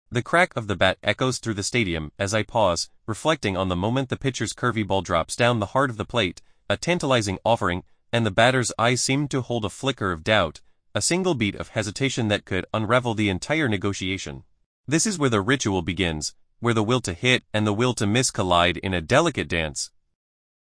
The crack of the bat echoes through the stadium as I pause, reflecting on the moment the pitcher's curvy ball drops down the heart of the plate, a tantalizing offering, and the batter's eyes seem to hold a flicker of doubt, a single beat of hesitation that could unravel the entire negotiation. This is where the ritual begins, where the will to hit and the will to miss collide in a delicate dance.